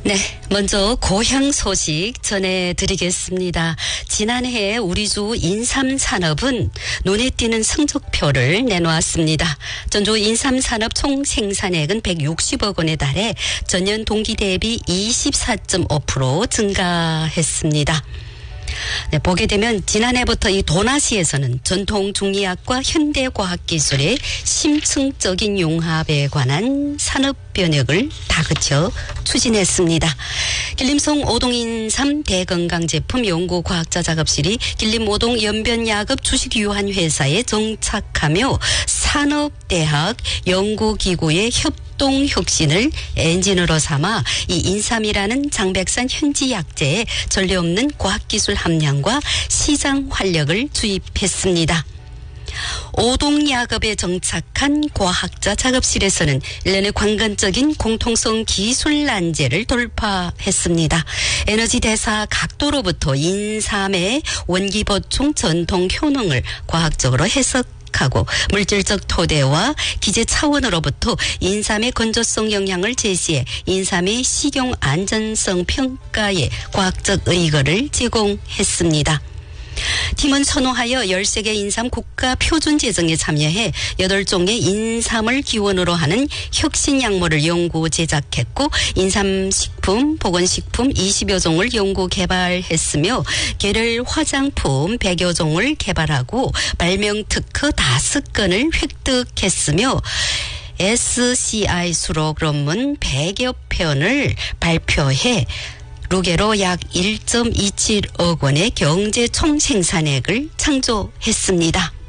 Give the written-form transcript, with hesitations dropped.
네, 먼저 고향 소식 전해드리겠습니다. 지난해 우리 주 인삼산업은 눈에 띄는 성적표를 내놓았습니다. 전주 인삼산업 총 생산액은 160억 원에 달해 전년 동기 대비 24.5% 증가했습니다. 네, 보게 되면 지난해부터 이 도나시에서는 전통 중리학과 현대과학기술의 심층적인 융합에 관한 산업 변혁을 다그쳐 추진했습니다. 길림송 오동인삼 대건강제품 연구과학자 작업실이 길림 오동 연변야급 주식유한회사에 정착하며 산업대학 연구기구의 협동 혁신을 엔진으로 삼아 이 인삼이라는 장백산 현지 약재의 전례 없는 과학기술 함량과 시장 활력을 주입했습니다. 오동야급에 정착한 과학자 작업실에서는 일련의 관건적인 공통성 기술 난제를 돌파했습니다. 에너지 대사 각도로부터 인삼의 원기 보충 전통 효능을 과학적으로 해석하고 물질적 토대와 기재 차원으로부터 인삼의 건조성 영향을 제시해 인삼의 식용 안전성 평가에 과학적 의거를 제공했습니다. 팀은 선호하여 13개 인삼 국가 표준 제정에 참여해 8종의 인삼을 기원으로 하는 혁신 약물을 연구 제작했고 인삼식품, 보건식품 20여 종을 연구 개발했으며 계열 화장품 100여 종을 개발하고 발명 특허 5건을 획득했으며 SCI 수록論文 100여 편을 발표해 루게로 약 1.27억 원의 경제 총생산액을 창조했습니다.